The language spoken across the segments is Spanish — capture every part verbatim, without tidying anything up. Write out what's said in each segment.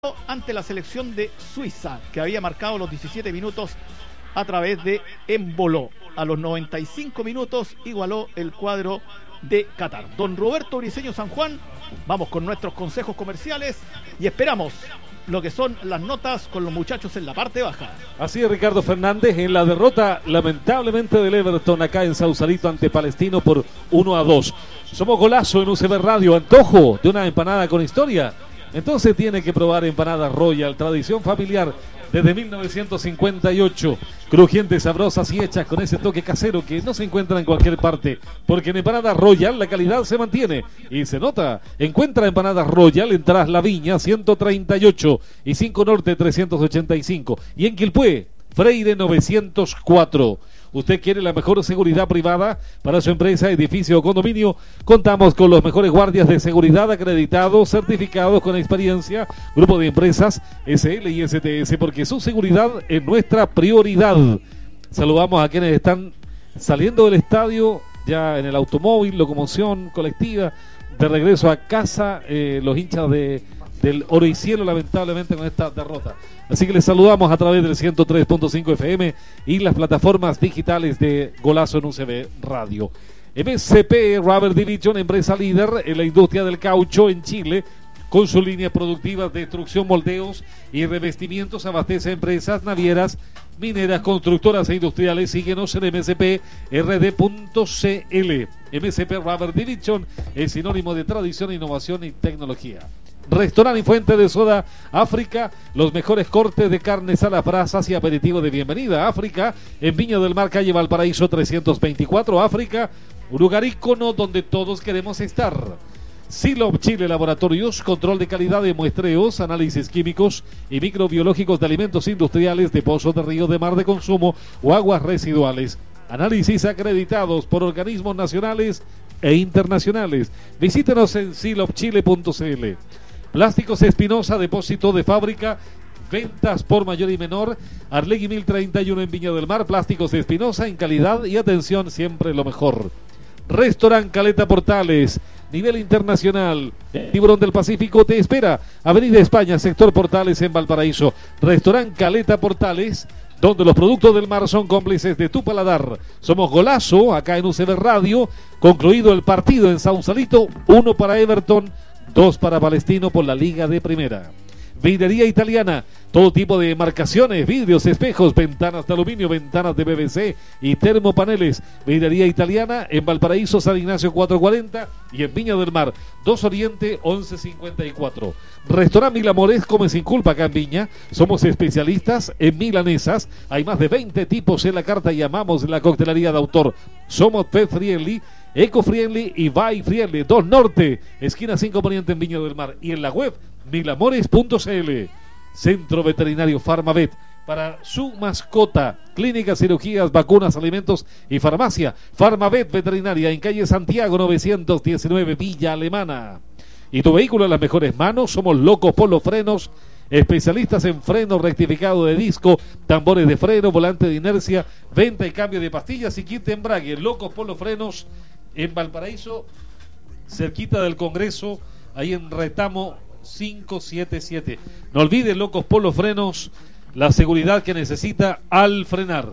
ante la selección de Suiza, que había marcado los diecisiete minutos a través de Emboló. A los noventa y cinco minutos igualó el cuadro de Qatar. Don Roberto Briceño San Juan, vamos con nuestros consejos comerciales y esperamos lo que son las notas con los muchachos en la parte baja. Así es, Ricardo Fernández, en la derrota lamentablemente del Everton acá en Sausalito ante Palestino por uno a dos. Somos Golazo en U C B Radio. Antojo de una empanada con historia, entonces tiene que probar Empanada Royal, tradición familiar desde mil novecientos cincuenta y ocho, crujientes, sabrosas y hechas con ese toque casero que no se encuentra en cualquier parte, porque en Empanada Royal la calidad se mantiene y se nota. Encuentra Empanada Royal en Tras la Viña ciento treinta y ocho y cinco Norte trescientos ochenta y cinco y en Quilpué, Freire novecientos cuatro. ¿Usted quiere la mejor seguridad privada para su empresa, edificio o condominio? Contamos con los mejores guardias de seguridad acreditados, certificados con experiencia, grupo de empresas S L y S T S, porque su seguridad es nuestra prioridad. Saludamos a quienes están saliendo del estadio, ya en el automóvil, locomoción colectiva, de regreso a casa, eh, los hinchas de... del Oro y Cielo, lamentablemente con esta derrota. Así que les saludamos a través del ciento tres punto cinco F M y las plataformas digitales de Golazo en U C B Radio. M C P Rubber Division, empresa líder en la industria del caucho en Chile, con su línea productiva de extrusión, moldeos y revestimientos, abastece empresas navieras, mineras, constructoras e industriales. Síguenos en m c p r d punto c l. M C P Rubber Division es sinónimo de tradición, innovación y tecnología. Restaurante y Fuente de Soda África, los mejores cortes de carnes a las brasas y aperitivo de bienvenida a África, en Viña del Mar, calle Valparaíso trescientos veinticuatro, África, un lugar ícono donde todos queremos estar. Silop Chile Laboratorios, control de calidad de muestreos, análisis químicos y microbiológicos de alimentos industriales, de pozos de río, de mar de consumo o aguas residuales. Análisis acreditados por organismos nacionales e internacionales. Visítenos en silop chile punto c l. Plásticos Espinosa, depósito de fábrica, ventas por mayor y menor. Arlegui mil treinta y uno en Viña del Mar. Plásticos Espinosa, en calidad y atención siempre lo mejor. Restaurant Caleta Portales, nivel internacional. Tiburón del Pacífico te espera. Avenida España, sector Portales en Valparaíso. Restaurant Caleta Portales, donde los productos del mar son cómplices de tu paladar. Somos Golazo, acá en U C B Radio. Concluido el partido en Sausalito, uno para Everton, dos para Palestino por la Liga de Primera. Vidrería Italiana, todo tipo de marcaciones, vidrios, espejos, ventanas de aluminio, ventanas de P V C y termopaneles. Vidrería Italiana en Valparaíso, San Ignacio cuatrocientos cuarenta y en Viña del Mar, dos Oriente once cincuenta y cuatro. Restaurant Mil Amores, come sin culpa acá en Viña. Somos especialistas en milanesas. Hay más de veinte tipos en la carta y amamos la coctelería de autor. Somos pet friendly, eco friendly y buy friendly. dos Norte, esquina cinco Poniente en Viña del Mar. Y en la web milamores punto c l. Centro Veterinario Farmavet, para su mascota. Clínicas, cirugías, vacunas, alimentos y farmacia. Farmavet Veterinaria en calle Santiago novecientos diecinueve, Villa Alemana. Y tu vehículo en las mejores manos. Somos Locos Polo Frenos, especialistas en freno rectificado de disco, tambores de freno, volante de inercia, venta y cambio de pastillas y kit de embrague. Locos Polo Frenos en Valparaíso, cerquita del Congreso, ahí en Retamo cinco siete siete. No olviden, Locos Polo Frenos, la seguridad que necesita al frenar.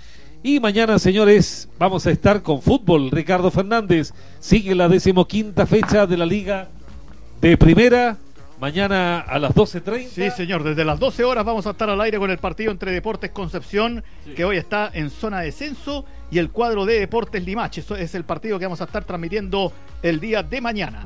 Y mañana, señores, vamos a estar con fútbol. Ricardo Fernández, sigue la decimoquinta fecha de la Liga de Primera. Mañana a las doce treinta. Sí, señor, desde las doce horas vamos a estar al aire con el partido entre Deportes Concepción, sí, que hoy está en zona de descenso, y el cuadro de Deportes Limache. Eso es el partido que vamos a estar transmitiendo el día de mañana.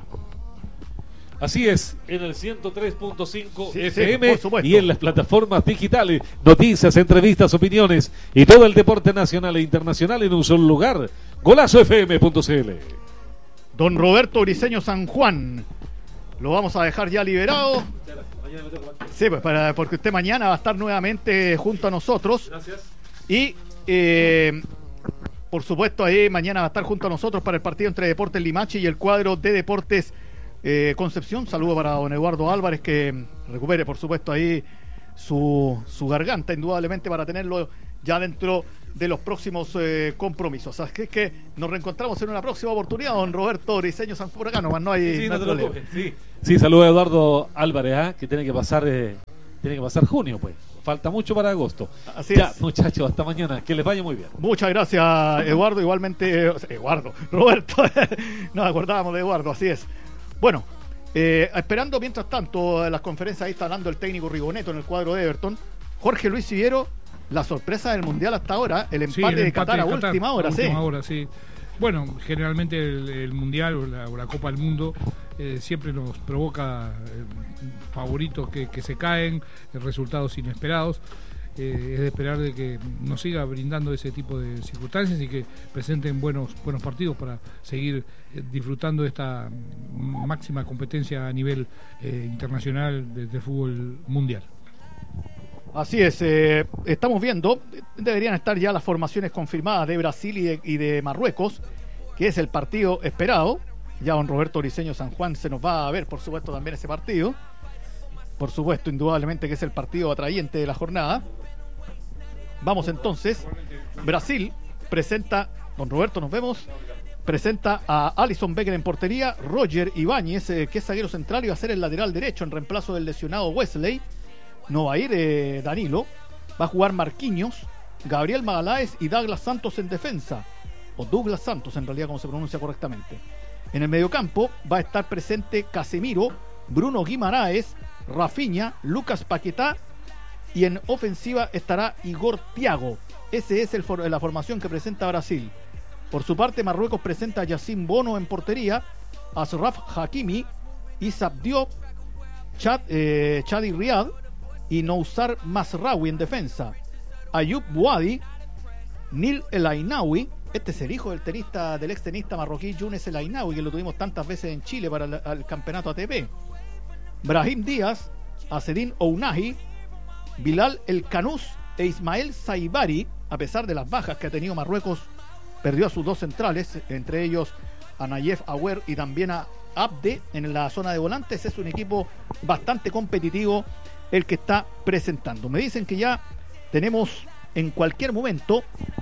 Así es, en el ciento tres punto cinco sí, F M sí, y en las plataformas digitales, noticias, entrevistas, opiniones y todo el deporte nacional e internacional en un solo lugar. Golazo F M punto c l. Don Roberto Briceño San Juan, lo vamos a dejar ya liberado. Sí, pues para, porque usted mañana va a estar nuevamente junto a nosotros. Gracias. Y eh, por supuesto ahí mañana va a estar junto a nosotros para el partido entre Deportes Limache y el cuadro de Deportes Eh, Concepción. Saludo para don Eduardo Álvarez, que recupere por supuesto ahí su, su garganta, indudablemente, para tenerlo ya dentro de los próximos eh, compromisos. Así que, que nos reencontramos en una próxima oportunidad, don Roberto Briceño San por acá nomás, no hay, sí, no no hay problema. sí. sí, saludos a Eduardo Álvarez, ¿eh? que tiene que pasar eh, tiene que pasar junio, pues. Falta mucho para agosto. Así ya, es. muchachos, hasta mañana. Que les vaya muy bien. Muchas gracias, Eduardo. Igualmente, eh, Eduardo, Roberto. Nos acordábamos de Eduardo, así es. Bueno, eh, esperando mientras tanto las conferencias, ahí está hablando el técnico Rigoneto en el cuadro de Everton. Jorge Luis Sivero, la sorpresa del Mundial hasta ahora, el empate, sí, el empate de Qatar a de Qatar, última hora, a última sí. hora, sí. Bueno, generalmente el, el Mundial o la, o la Copa del Mundo eh, siempre nos provoca eh, favoritos que, que se caen, eh, resultados inesperados. Eh, es de esperar de que nos siga brindando ese tipo de circunstancias y que presenten buenos buenos partidos para seguir eh, disfrutando de esta máxima competencia a nivel eh, internacional de, de fútbol mundial. Así es, eh, estamos viendo, deberían estar ya las formaciones confirmadas de Brasil y de, y de Marruecos, que es el partido esperado. Ya don Roberto Briceño San Juan se nos va a ver, por supuesto, también ese partido. Por supuesto, indudablemente que es el partido atrayente de la jornada. Vamos entonces, Brasil presenta, don Roberto, nos vemos, presenta a Alisson Becker en portería, Roger Ibáñez, eh, que es zaguero central y va a ser el lateral derecho en reemplazo del lesionado Wesley. No va a ir eh, Danilo, va a jugar Marquinhos, Gabriel Magaláes y Douglas Santos en defensa, o Douglas Santos en realidad como se pronuncia correctamente. En el mediocampo va a estar presente Casemiro, Bruno Guimaraes, Rafinha, Lucas Paquetá, y en ofensiva estará Igor Thiago. Ese es el for- la formación que presenta Brasil. Por su parte, Marruecos presenta a Yacine Bono en portería, Ashraf Hakimi, Issam Diop, Chad, eh, Chadi Riad y Nousar Masraoui en defensa. Ayoub Bouadi, Nil El Ainaoui, este es el hijo del tenista, del ex tenista marroquí Younes El Ainaoui, que lo tuvimos tantas veces en Chile para el, el campeonato A T P. Brahim Díaz, Azedine Ounahi, Bilal El Kanous e Ismael Saibari. A pesar de las bajas que ha tenido Marruecos, perdió a sus dos centrales, entre ellos a Nayef Aouer y también a Abde en la zona de volantes. Es un equipo bastante competitivo el que está presentando. Me dicen que ya tenemos en cualquier momento,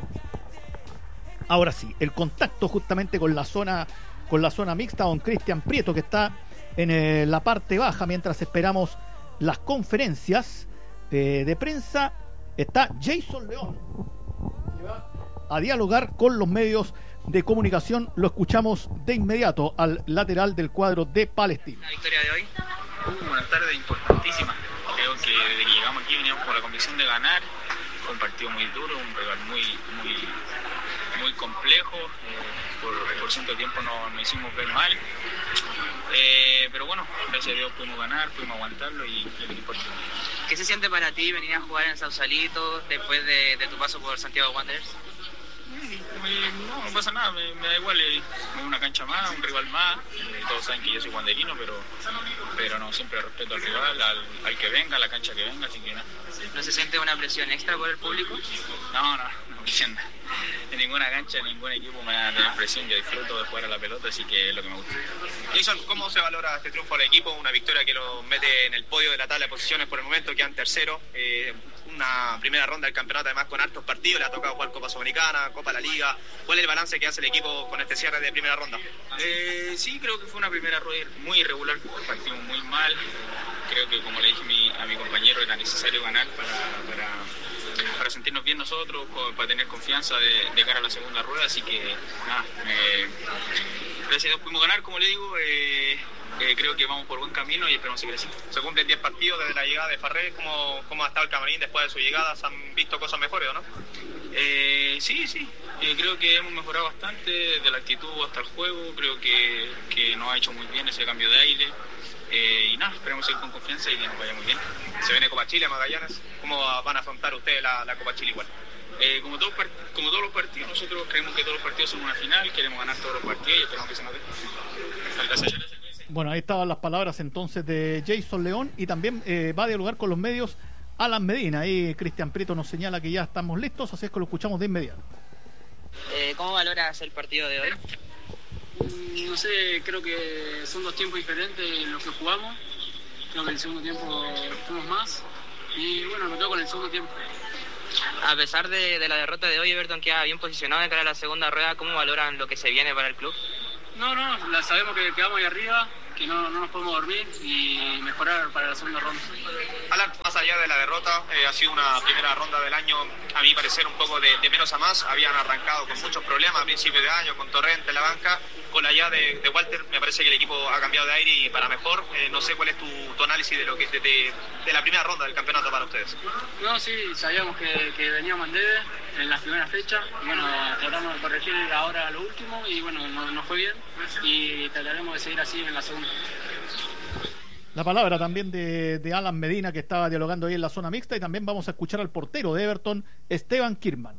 ahora sí, el contacto justamente con la zona con la zona mixta, don Cristian Prieto, que está en eh, la parte baja mientras esperamos las conferencias eh, de prensa. Está Jason León, que va a dialogar con los medios de comunicación. Lo escuchamos de inmediato al lateral del cuadro de Palestino. La victoria de hoy. Uh, buenas tardes, importantísima. Creo que desde que llegamos aquí veníamos con la convicción de ganar. Fue un partido muy duro, un rival muy muy muy complejo. Eh, por, por cierto tiempo no nos hicimos ver mal. Eh, pero bueno, gracias a Dios pudimos ganar, pudimos aguantarlo y, y el equipo. ¿Qué se siente para ti venir a jugar en Sausalito después de, de tu paso por Santiago Wanderers? No, no pasa nada, me, me da igual, es una cancha más, un rival más, eh, todos saben que yo soy wanderino, pero, pero no, siempre respeto al rival, al, al que venga, a la cancha que venga, así que nada. ¿No se siente una presión extra por el público? No, no, no presión. En ninguna cancha, en ningún equipo me da tener presión, yo disfruto de jugar a la pelota, así que es lo que me gusta. Jason, ¿cómo se valora este triunfo del equipo? Una victoria que lo mete en el podio de la tabla de posiciones por el momento, quedan tercero. Eh, una primera ronda del campeonato además con hartos partidos, le ha tocado jugar Copa Sudamericana, Copa de la Liga. ¿Cuál es el balance que hace el equipo con este cierre de primera ronda? Eh, sí, creo que fue una primera ronda muy irregular, partimos muy mal. Creo que, como le dije a mi, a mi compañero, era necesario ganar para, para, para sentirnos bien nosotros, para tener confianza de, de cara a la segunda rueda, así que nada, eh, gracias a Dios pudimos ganar, como le digo. Eh, Eh, creo que vamos por buen camino y esperamos seguir así. Se cumplen diez partidos desde la llegada de Farré. ¿Cómo, cómo ha estado el camarín después de su llegada? ¿Se han visto cosas mejores o no? Eh, sí, sí. Eh, creo que hemos mejorado bastante, desde la actitud hasta el juego. Creo que, que nos ha hecho muy bien ese cambio de aire. Eh, y nada, esperemos seguir con confianza y que nos vaya muy bien. Se viene Copa Chile, Magallanes. ¿Cómo van a afrontar ustedes la, la Copa Chile igual? Eh, como, todos, como todos los partidos, nosotros creemos que todos los partidos son una final. Queremos ganar todos los partidos y esperamos que se nos dé. Gracias, gracias. Bueno, ahí estaban las palabras entonces de Jason León y también eh, va a dialogar con los medios Alan Medina. Ahí Cristian Prieto nos señala que ya estamos listos, así es que lo escuchamos de inmediato. Eh, ¿Cómo valoras el partido de hoy? No sé, creo que son dos tiempos diferentes en los que jugamos. Creo que el segundo tiempo fuimos más y bueno, me quedo con el segundo tiempo. A pesar de, de la derrota de hoy, Everton queda bien posicionado de cara a la segunda rueda. ¿Cómo valoran lo que se viene para el club? No, no, la sabemos que quedamos ahí arriba, que no, no nos podemos dormir y mejorar para la segunda ronda. Alan, más allá de la derrota, eh, ha sido una primera ronda del año, a mi parecer, un poco de, de menos a más. Habían arrancado con muchos problemas a principios de año, con Torrente en la banca. Con la ya de, de Walter, me parece que el equipo ha cambiado de aire y para mejor. Eh, no sé cuál es tu, tu análisis de lo que de, de, de la primera ronda del campeonato para ustedes. No, sí, sabíamos que, que veníamos en debe en la primera fecha. Y bueno, tratamos de corregir ahora lo último y bueno, nos no fue bien. Y trataremos de seguir así en la segunda. La palabra también de, de Alan Medina, que estaba dialogando ahí en la zona mixta, y también vamos a escuchar al portero de Everton, Esteban Kirman.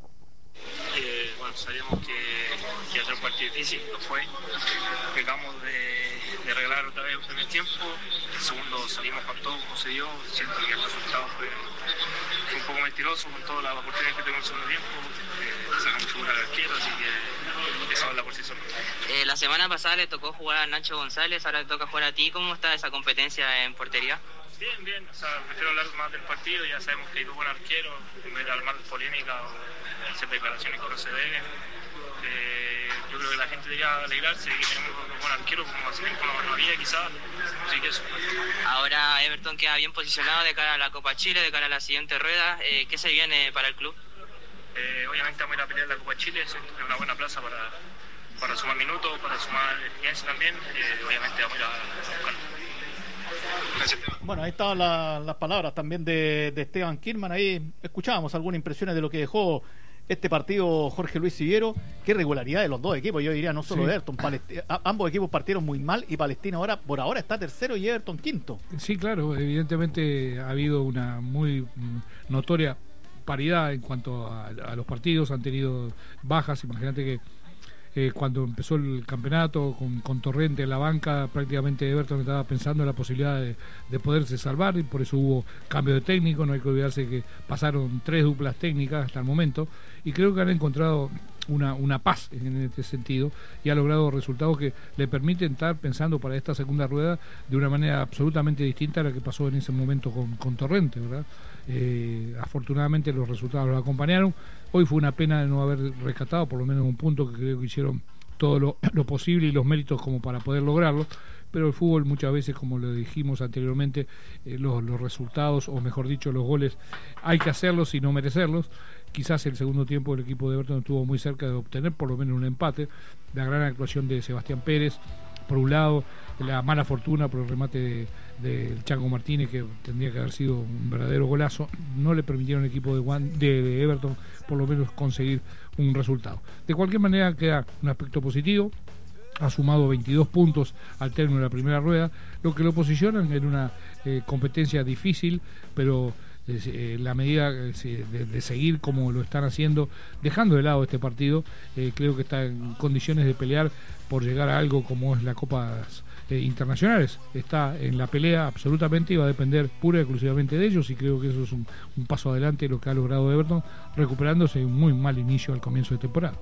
Eh, bueno, sabíamos que, que iba a ser un partido difícil, lo fue. Pecamos de, de regalar otra vez el primer tiempo. El segundo salimos con todo como se dio. Siento que el resultado fue, fue un poco mentiroso con todas las oportunidades que tuvimos en el segundo tiempo. Eh, sacamos figura al arquero, así que eso habla por sí solo. Eh, la semana pasada le tocó jugar a Nacho González, ahora le toca jugar a ti. ¿Cómo está esa competencia en portería? Bien, bien, o sea, prefiero hablar más del partido, ya sabemos que hay un buen arquero, en vez de armar polémica o hacer declaraciones que no se deben. Eh, yo creo que la gente debería alegrarse de que tenemos un buen arquero, como hace tiempo no había quizás, así que eso. Ahora Everton queda bien posicionado de cara a la Copa Chile, de cara a la siguiente rueda. Eh, ¿Qué se viene para el club? Eh, obviamente vamos a ir a pelear la Copa Chile, es una buena plaza para, para sumar minutos, para sumar experiencia también, eh, obviamente vamos a ir a, a buscarlo. Bueno, ahí estaban la, las palabras también de, de Esteban Kirman. Ahí escuchábamos algunas impresiones de lo que dejó este partido Jorge Luis Siviero. Qué regularidad de los dos equipos, yo diría, no solo Sí. de Everton. Palesti- a- ambos equipos partieron muy mal y Palestina ahora por ahora está tercero y Everton quinto. Sí, claro, evidentemente ha habido una muy mm, notoria paridad en cuanto a, a los partidos, han tenido bajas. Imagínate que eh, cuando empezó el campeonato con, con Torrente en la banca, prácticamente Everton estaba pensando en la posibilidad de, de poderse salvar, y por eso hubo cambio de técnico. No hay que olvidarse que pasaron tres duplas técnicas hasta el momento, y creo que han encontrado una, una paz en este sentido y ha logrado resultados que le permiten estar pensando para esta segunda rueda de una manera absolutamente distinta a la que pasó en ese momento con, con Torrente, ¿verdad? Eh, afortunadamente los resultados lo acompañaron. Hoy fue una pena de no haber rescatado por lo menos un punto, que creo que hicieron todo lo, lo posible y los méritos como para poder lograrlo, pero el fútbol muchas veces, como lo dijimos anteriormente, eh, los, los resultados, o mejor dicho los goles, hay que hacerlos y no merecerlos. Quizás el segundo tiempo el equipo de Everton estuvo muy cerca de obtener por lo menos un empate. La gran actuación de Sebastián Pérez, por un lado, la mala fortuna por el remate de, de Chango Martínez, que tendría que haber sido un verdadero golazo, no le permitieron al equipo de, Juan, de, de Everton por lo menos conseguir un resultado. De cualquier manera queda un aspecto positivo. Ha sumado veintidós puntos al término de la primera rueda, lo que lo posicionan en una eh, competencia difícil, pero en la medida de, de seguir como lo están haciendo, dejando de lado este partido, eh, creo que está en condiciones de pelear por llegar a algo como es la Copa eh, Internacionales. Está en la pelea absolutamente y va a depender pura y exclusivamente de ellos, y creo que eso es un, un paso adelante lo que ha logrado Everton, recuperándose un muy mal inicio al comienzo de temporada.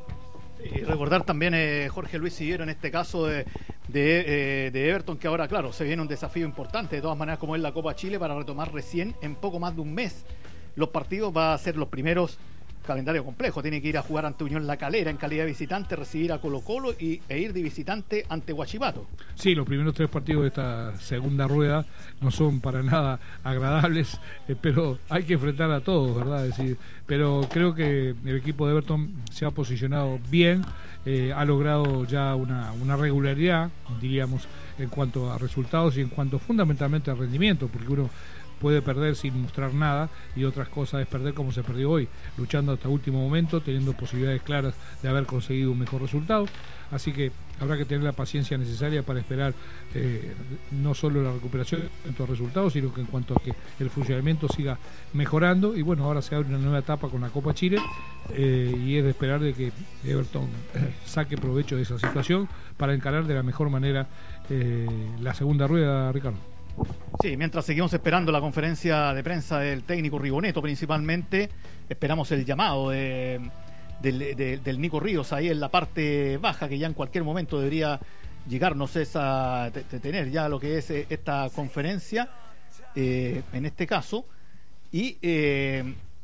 Y recordar también eh, Jorge Luis Siviero en este caso de, de, eh, de Everton, que ahora claro se viene un desafío importante de todas maneras, como es la Copa Chile, para retomar recién en poco más de un mes los partidos. Va a ser los primeros, calendario complejo, tiene que ir a jugar ante Unión La Calera en calidad de visitante, recibir a Colo Colo y, e ir de visitante ante Huachipato. Sí, los primeros tres partidos de esta segunda rueda no son para nada agradables, eh, pero hay que enfrentar a todos, ¿verdad? Es decir, pero creo que el equipo de Everton se ha posicionado bien, eh, ha logrado ya una, una regularidad, diríamos, en cuanto a resultados y en cuanto fundamentalmente a rendimiento, porque uno puede perder sin mostrar nada, y otras cosas es perder como se perdió hoy, luchando hasta el último momento, teniendo posibilidades claras de haber conseguido un mejor resultado. Así que habrá que tener la paciencia necesaria para esperar eh, no solo la recuperación en cuanto a resultados, sino que en cuanto a que el funcionamiento siga mejorando. Y bueno, ahora se abre una nueva etapa con la Copa Chile, eh, y es de esperar de que Everton eh, saque provecho de esa situación para encarar de la mejor manera eh, la segunda rueda, Ricardo. Sí, mientras seguimos esperando la conferencia de prensa del técnico Rigoneto principalmente, esperamos el llamado de, del, de, del Nico Ríos ahí en la parte baja, que ya en cualquier momento debería llegarnos esa, de, de tener ya lo que es esta conferencia, eh, en este caso, y eh,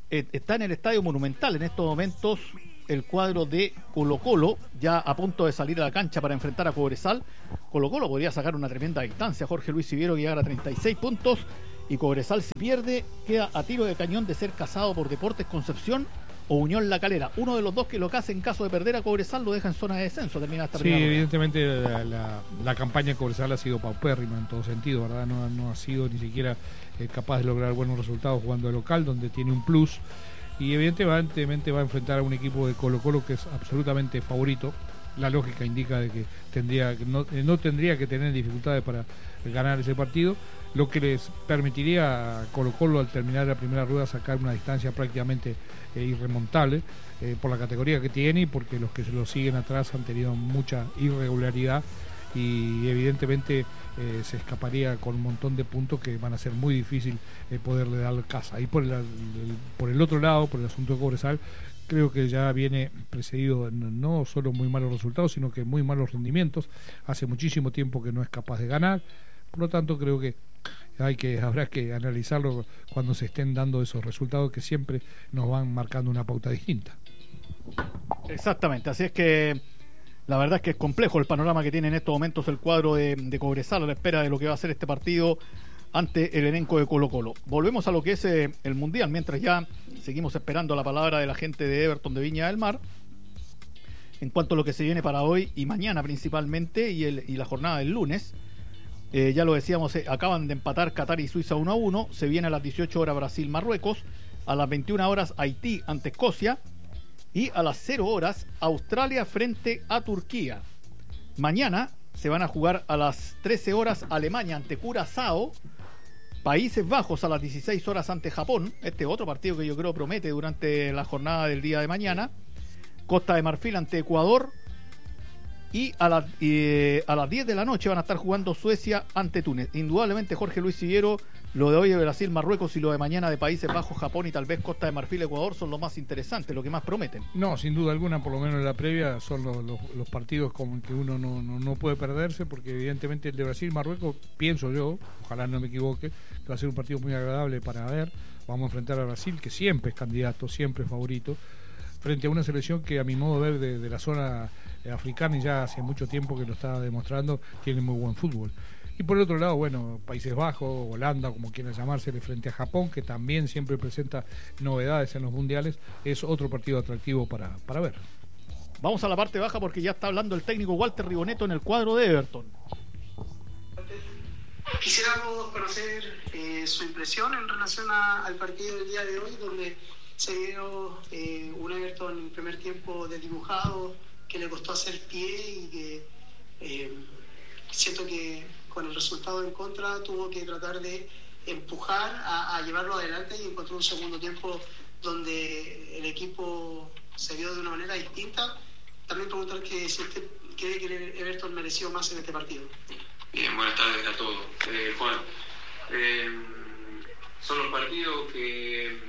eh, está en el Estadio Monumental en estos momentos el cuadro de Colo Colo, ya a punto de salir a la cancha para enfrentar a Cobresal. Colo Colo podría sacar una tremenda distancia, Jorge Luis Siviero, que llega a treinta y seis puntos, y Cobresal, si pierde, queda a tiro de cañón de ser cazado por Deportes Concepción o Unión La Calera. Uno de los dos que lo que hace en caso de perder a Cobresal lo deja en zona de descenso, termina esta sí, primera ronda. Evidentemente la, la, la campaña de Cobresal ha sido paupérrima en todo sentido, ¿verdad? No, no ha sido ni siquiera eh, capaz de lograr buenos resultados jugando de local, donde tiene un plus, y evidentemente va a enfrentar a un equipo de Colo Colo que es absolutamente favorito. La lógica indica de que tendría que no, no tendría que tener dificultades para ganar ese partido, lo que les permitiría a Colo Colo al terminar la primera rueda sacar una distancia prácticamente eh, irremontable eh, por la categoría que tiene y porque los que se lo siguen atrás han tenido mucha irregularidad, y evidentemente eh, se escaparía con un montón de puntos que van a ser muy difícil eh, poderle dar casa. Y por el, el, por el otro lado, por el asunto de Cobresal, creo que ya viene precedido no solo muy malos resultados, sino que muy malos rendimientos. Hace muchísimo tiempo que no es capaz de ganar, por lo tanto creo que hay que habrá que analizarlo cuando se estén dando esos resultados que siempre nos van marcando una pauta distinta. Exactamente, así es que la verdad es que es complejo el panorama que tiene en estos momentos el cuadro de, de Cobresal a la espera de lo que va a ser este partido ante el elenco de Colo Colo. Volvemos a lo que es eh, el Mundial, mientras ya seguimos esperando la palabra de la gente de Everton de Viña del Mar en cuanto a lo que se viene para hoy y mañana principalmente, y, el, y la jornada del lunes. Eh, ya lo decíamos, eh, acaban de empatar Qatar y Suiza uno a uno. Se viene a las dieciocho horas Brasil-Marruecos, a las veintiuna horas Haití ante Escocia, y a las cero horas Australia frente a Turquía. Mañana se van a jugar a las trece horas Alemania ante Curazao, Países Bajos a las dieciséis horas ante Japón, este otro partido que yo creo promete durante la jornada del día de mañana, Costa de Marfil ante Ecuador, y a, la, eh, a las diez de la noche van a estar jugando Suecia ante Túnez. Indudablemente, Jorge Luis Siguero, lo de hoy de Brasil, Marruecos, y lo de mañana de Países Bajos, Japón y tal vez Costa de Marfil, Ecuador son los más interesantes, lo que más prometen. No, sin duda alguna, por lo menos en la previa, son los, los, los partidos como que uno no, no, no puede perderse, porque evidentemente el de Brasil, Marruecos, pienso yo, ojalá no me equivoque, que va a ser un partido muy agradable para ver. Vamos a enfrentar a Brasil, que siempre es candidato, siempre es favorito, frente a una selección que, a mi modo de ver, de, de la zona africana, y ya hace mucho tiempo que lo está demostrando, tiene muy buen fútbol. Y por el otro lado, bueno, Países Bajos, Holanda, como quieran llamársele, frente a Japón, que también siempre presenta novedades en los mundiales, es otro partido atractivo para, para ver. Vamos a la parte baja porque ya está hablando el técnico Walter Riboneto en el cuadro de Everton. Quisiéramos conocer eh, su impresión en relación a, al partido del día de hoy, donde se vio eh, un Everton en primer tiempo desdibujado, que le costó hacer pie y que eh, siento que con el resultado en contra tuvo que tratar de empujar a, a llevarlo adelante, y encontró un segundo tiempo donde el equipo se vio de una manera distinta. También preguntar que si usted cree que el Everton mereció más en este partido. Bien, buenas tardes a todos. Eh, Juan, eh, son los partidos que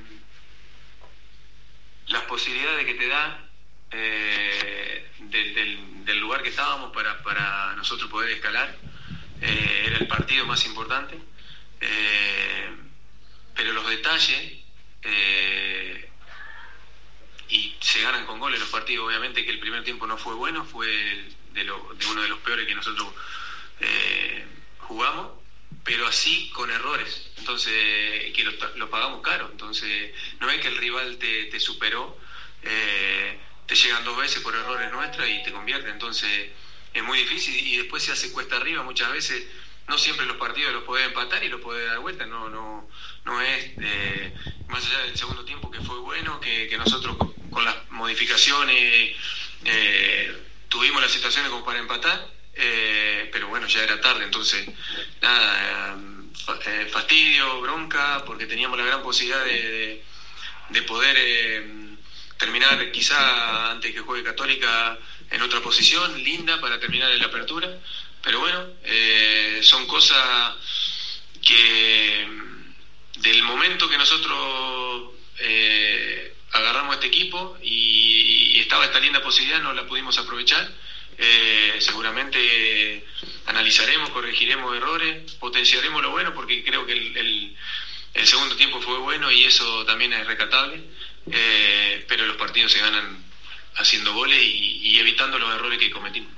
las posibilidades que te da eh, del, del, del lugar que estábamos para, para nosotros poder escalar, eh, era el partido más importante, eh, pero los detalles eh, y se ganan con goles los partidos. Obviamente que el primer tiempo no fue bueno, fue de, lo, de uno de los peores que nosotros eh, jugamos, pero así con errores, entonces que lo, lo pagamos caro. Entonces no es que el rival te, te superó, eh, te llegan dos veces por errores nuestros y te convierte, entonces es muy difícil, y después se hace cuesta arriba muchas veces. No siempre los partidos los podés empatar y los podés dar vuelta, no no no es eh, más allá del segundo tiempo, que fue bueno, que, que nosotros con, con las modificaciones eh, tuvimos las situaciones como para empatar, eh, pero bueno, ya era tarde, entonces nada, eh, fastidio, bronca, porque teníamos la gran posibilidad de, de, de poder eh, terminar quizá antes que juegue Católica en otra posición linda para terminar en la apertura. Pero bueno, eh, son cosas que del momento que nosotros eh, agarramos a este equipo y, y estaba esta linda posibilidad, no la pudimos aprovechar. Eh, seguramente analizaremos, corregiremos errores, potenciaremos lo bueno, porque creo que el, el, El segundo tiempo fue bueno y eso también es rescatable, eh, pero los partidos se ganan haciendo goles y, y evitando los errores que cometimos.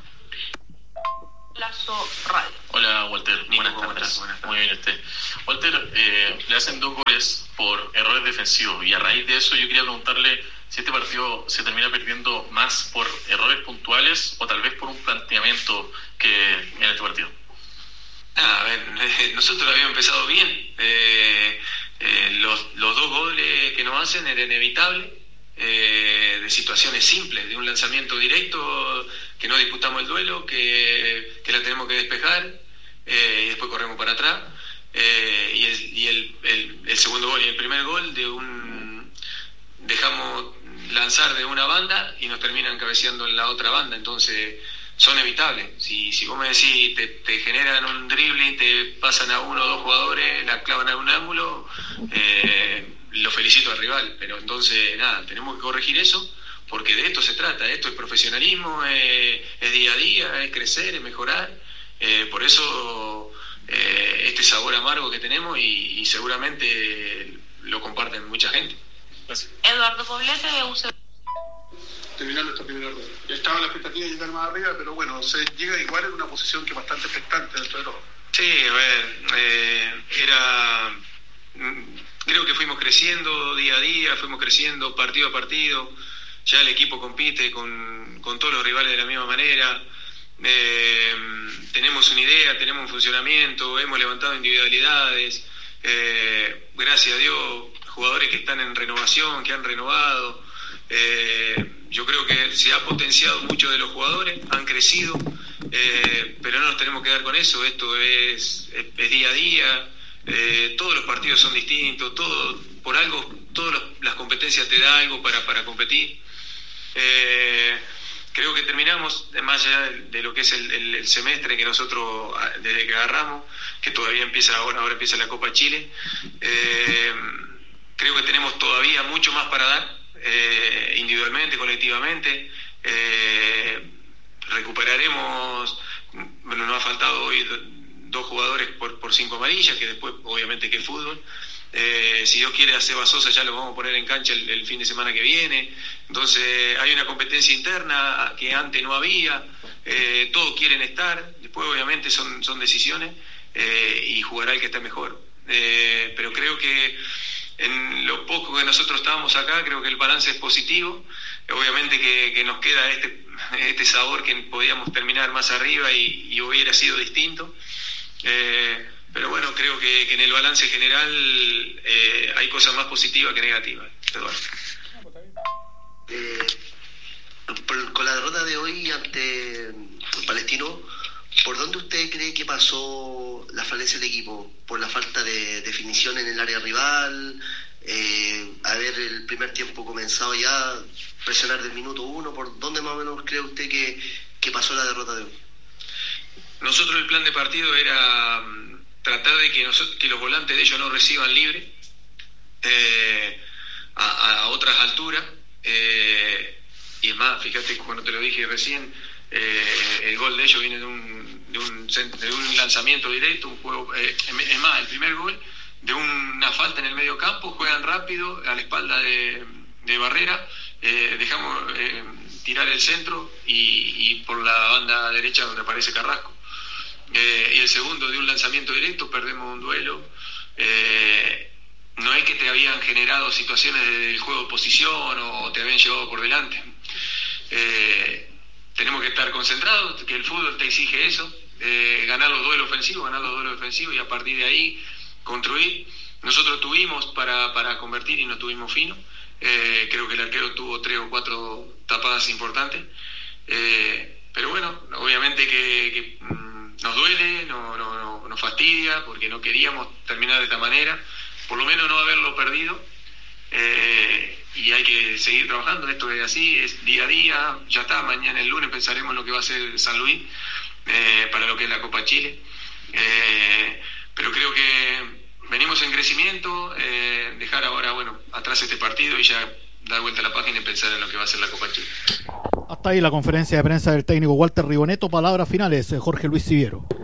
Lazo Radio. Hola Walter, Nico, buenas, ¿cómo tardes. estás? Buenas tardes. Muy bien usted. Walter, eh, le hacen dos goles por errores defensivos y a raíz de eso yo quería preguntarle si este partido se termina perdiendo más por errores puntuales o tal vez por un planteamiento que en este partido. Ah, a ver, eh, nosotros habíamos empezado bien, eh, eh, los, los dos goles que nos hacen eran inevitables, eh, de situaciones simples, de un lanzamiento directo, que no disputamos el duelo, que, que la tenemos que despejar, eh, y después corremos para atrás, eh, y, el, y el, el, el segundo gol y el primer gol de un dejamos lanzar de una banda y nos terminan cabeceando en la otra banda, entonces son evitables. Si, si vos me decís, te, te generan un dribbling, te pasan a uno o dos jugadores, la clavan a un ángulo, eh, lo felicito al rival, pero entonces nada, tenemos que corregir eso, porque de esto se trata, esto es profesionalismo, es, es día a día, es crecer, es mejorar, eh, por eso eh, este sabor amargo que tenemos y, y seguramente lo comparten mucha gente. Gracias. Eduardo Poblete de U C. Terminando esta primera rueda. Estaba la expectativa de llegar más arriba, pero bueno, se llega igual en una posición que es bastante expectante dentro de todo. Sí, a ver, eh, era... Creo que fuimos creciendo día a día, fuimos creciendo partido a partido, ya el equipo compite con, con todos los rivales de la misma manera, eh, tenemos una idea, tenemos un funcionamiento, hemos levantado individualidades, eh, gracias a Dios, jugadores que están en renovación, que han renovado, eh, yo creo que se ha potenciado mucho de los jugadores, han crecido, eh, pero no nos tenemos que dar con eso, esto es, es, es día a día. Eh, todos los partidos son distintos, todo, por algo, todas las competencias te da algo para, para competir. Eh, creo que terminamos, más allá de, de lo que es el, el, el semestre que nosotros, desde que agarramos, que todavía empieza ahora, ahora empieza la Copa Chile, eh, creo que tenemos todavía mucho más para dar, eh, individualmente, colectivamente. Eh, recuperaremos, bueno, nos ha faltado hoy dos jugadores por, por cinco amarillas, que después obviamente que es fútbol, eh, si Dios quiere a Seba Sosa ya lo vamos a poner en cancha el, el fin de semana que viene, entonces hay una competencia interna que antes no había, eh, todos quieren estar, después obviamente son, son decisiones, eh, y jugará el que está mejor, eh, pero creo que en lo poco que nosotros estábamos acá, creo que el balance es positivo, obviamente que, que nos queda este, este sabor que podíamos terminar más arriba y, y hubiera sido distinto. Eh, pero bueno, creo que, que en el balance general eh, hay cosas más positivas que negativas. Eduardo. Eh, por, con la derrota de hoy ante Palestino, ¿por dónde usted cree que pasó la falencia del equipo? ¿Por la falta de definición en el área rival? Eh, haber el primer tiempo comenzado ya, presionar del minuto uno, ¿por dónde más o menos cree usted que, que pasó la derrota de hoy? Nosotros el plan de partido era um, tratar de que, nosotros, que los volantes de ellos no reciban libre eh, a, a otras alturas, eh, y es más, fíjate cuando te lo dije recién, eh, el gol de ellos viene de un, de un, de un lanzamiento directo, un juego, eh, es más, el primer gol de una falta en el medio campo, juegan rápido a la espalda de, de Barrera, eh, dejamos eh, tirar el centro y, y por la banda derecha donde aparece Carrasco. Eh, y el segundo de un lanzamiento directo, perdemos un duelo. Eh, no es que te habían generado situaciones del juego de posición o te habían llevado por delante. Eh, tenemos que estar concentrados, que el fútbol te exige eso, eh, ganar los duelos ofensivos, ganar los duelos defensivos y a partir de ahí construir. Nosotros tuvimos para, para convertir y no tuvimos fino. Eh, creo que el arquero tuvo tres o cuatro tapadas importantes. Eh, pero bueno, obviamente que... que nos duele, no, no, no, nos fastidia porque no queríamos terminar de esta manera, por lo menos no haberlo perdido, eh, y hay que seguir trabajando, esto es así, es día a día, ya está, mañana el lunes pensaremos en lo que va a ser San Luis, eh, para lo que es la Copa Chile, eh, pero creo que venimos en crecimiento, eh, dejar ahora, bueno, atrás este partido y ya dar vuelta a la página y pensar en lo que va a ser la Copa Chile. Hasta ahí la conferencia de prensa del técnico Walter Ribonetto. Palabras finales, Jorge Luis Siviero. No,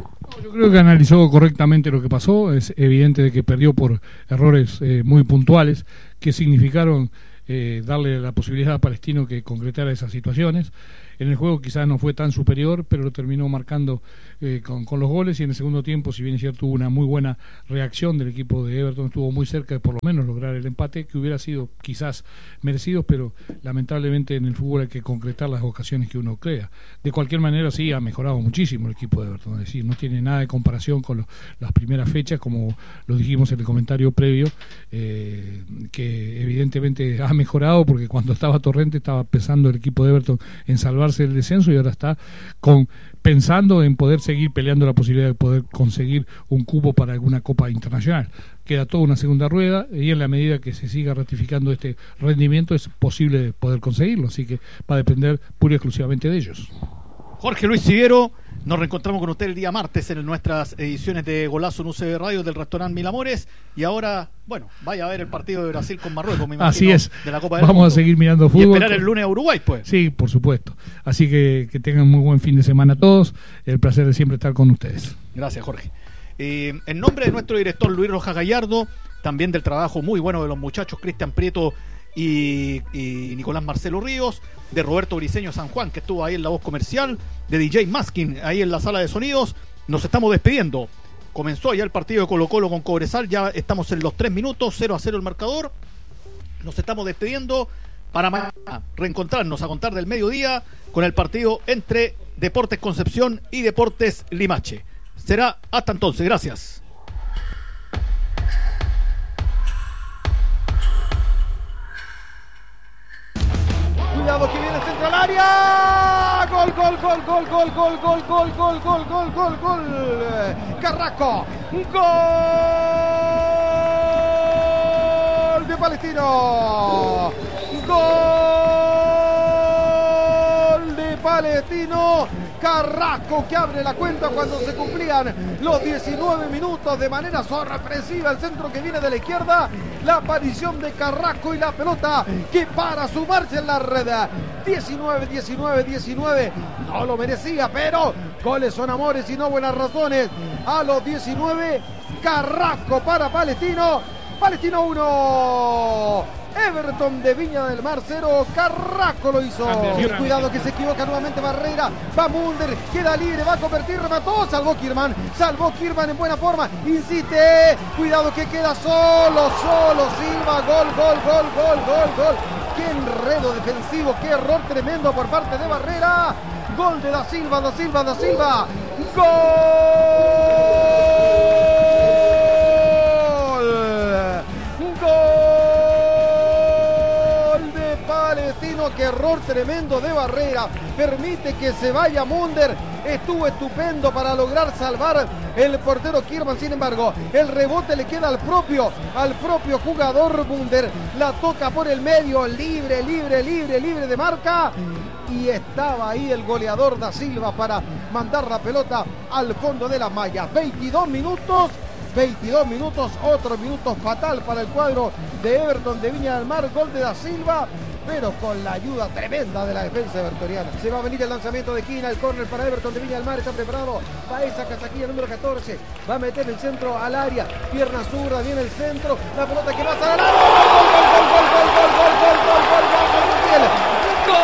Yo creo que analizó correctamente lo que pasó. Es evidente de que perdió por errores eh, muy puntuales que significaron eh, darle la posibilidad a Palestino que concretara esas situaciones. En el juego quizás no fue tan superior, pero lo terminó marcando eh, con, con los goles, y en el segundo tiempo, si bien es cierto, hubo una muy buena reacción del equipo de Everton, estuvo muy cerca de por lo menos lograr el empate, que hubiera sido quizás merecido, pero lamentablemente en el fútbol hay que concretar las ocasiones que uno crea. De cualquier manera, sí, ha mejorado muchísimo el equipo de Everton, es decir, no tiene nada de comparación con lo, las primeras fechas, como lo dijimos en el comentario previo, eh, que evidentemente ha mejorado, porque cuando estaba Torrente estaba pensando el equipo de Everton en salvar el descenso, y ahora está con pensando en poder seguir peleando la posibilidad de poder conseguir un cupo para alguna Copa Internacional. Queda toda una segunda rueda, y en la medida que se siga ratificando este rendimiento es posible poder conseguirlo, así que va a depender pura y exclusivamente de ellos. Jorge Luis Siviero, nos reencontramos con usted el día martes en nuestras ediciones de Golazo en U C B Radio del restaurante Mil Amores, y ahora, bueno, vaya a ver el partido de Brasil con Marruecos, me imagino. Así es, de la Copa del vamos Mundo. a seguir mirando fútbol. Y esperar el lunes a Uruguay, pues. Sí, por supuesto. Así que que tengan muy buen fin de semana todos. El placer de siempre estar con ustedes. Gracias, Jorge. Eh, en nombre de nuestro director Luis Rojas Gallardo, también del trabajo muy bueno de los muchachos Cristian Prieto y, y Nicolás Marcelo Ríos, de Roberto Briceño San Juan, que estuvo ahí en la voz comercial, de D J Maskin ahí en la sala de sonidos, nos estamos despidiendo. Comenzó ya el partido de Colo Colo con Cobresal, ya estamos en los tres minutos, cero a cero el marcador. Nos estamos despidiendo para mañana reencontrarnos a contar del mediodía con el partido entre Deportes Concepción y Deportes Limache. Será hasta entonces, gracias. Cuidado que viene el centro al área. Gol, gol, gol, gol, gol, gol, gol, gol, gol, gol, gol, gol, gol. Carrasco. Gol de Palestino. Gol de Palestino. Carrasco, que abre la cuenta cuando se cumplían los diecinueve minutos de manera sorpresiva. El centro que viene de la izquierda, la aparición de Carrasco y la pelota que para sumarse en la red. diecinueve, diecinueve, diecinueve, no lo merecía, pero goles son amores y no buenas razones. A los diecinueve, Carrasco para Palestino. Palestino uno, Everton de Viña del Mar cero, Carrasco lo hizo. Cuidado que se equivoca nuevamente Barrera, va Munder, queda libre, va a convertir, remató, salvó Kirman, salvó Kirman en buena forma, insiste, cuidado que queda solo, solo Silva, gol, gol, gol, gol, gol, gol. Qué enredo defensivo, qué error tremendo por parte de Barrera. Gol de Da Silva, Da Silva, Da Silva. Gol. Gol de Palestino, qué error tremendo de Barrera. Permite que se vaya Munder. Estuvo estupendo para lograr salvar el portero Kirman. Sin embargo, el rebote le queda al propio, al propio jugador Munder. La toca por el medio, libre, libre, libre, libre de marca. Y estaba ahí el goleador Da Silva para mandar la pelota al fondo de las mallas. veintidós minutos. veintidós minutos, otro minuto fatal para el cuadro de Everton de Viña del Mar. Gol de Da Silva, pero con la ayuda tremenda de la defensa evertoniana. Se va a venir el lanzamiento de Quina, el córner para Everton de Viña del Mar. Está preparado Baeza, Casaquilla número catorce. Va a meter el centro al área. Pierna zurda, viene el centro. La pelota que va a estar al área. ¡Gol, gol, gol, gol, gol, gol, gol, gol, gol, gol, gol, gol!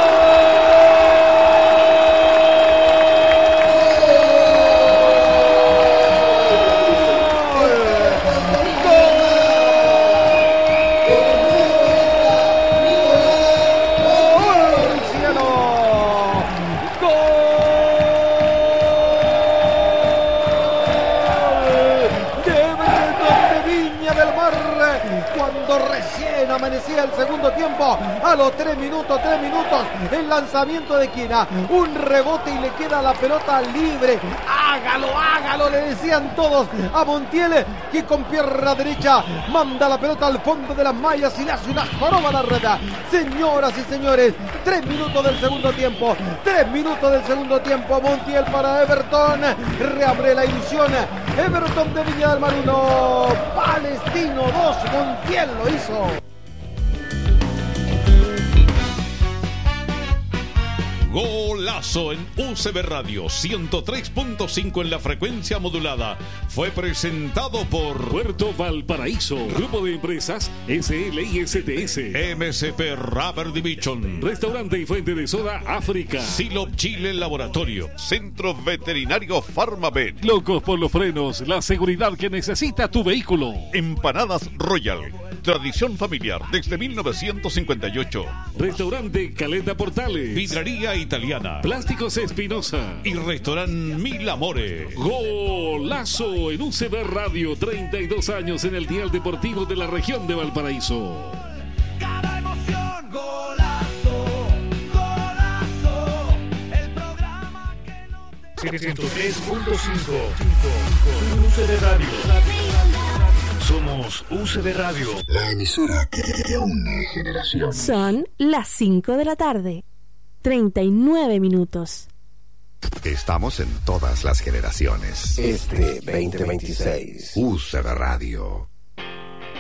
Amanecía el segundo tiempo, a los tres minutos, tres minutos, el lanzamiento de Quina, un rebote y le queda la pelota libre. Hágalo, hágalo, le decían todos a Montiel, que con pierna derecha manda la pelota al fondo de las mallas y le hace una joroba a la red. Señoras y señores, tres minutos del segundo tiempo, tres minutos del segundo tiempo. Montiel para Everton, reabre la ilusión. Everton de Viña del Mar uno, Palestino dos, Montiel lo hizo. Golazo en U C B Radio ciento tres punto cinco en la frecuencia modulada. Fue presentado por Puerto Valparaíso, Grupo de Empresas S L I S T S, M S P Rubber Division, Restaurante y Fuente de Soda África, Silop Chile Laboratorio, Centro Veterinario Farmavet, Locos por los Frenos, la seguridad que necesita tu vehículo. Empanadas Royal, tradición familiar desde mil novecientos cincuenta y ocho. Restaurante Caleta Portales, Vidrería Italiana, Plásticos Espinosa y Restaurante Mil Amores. Golazo en U C B Radio, treinta y dos años en el dial deportivo de la región de Valparaíso. Cada emoción, golazo, golazo, el programa que no te... ciento tres punto cinco U C B Radio. Somos U C B Radio, la emisora que une generación. Son las cinco de la tarde, treinta y nueve minutos. Estamos en todas las generaciones. Este veinte veintiséis. U C B Radio.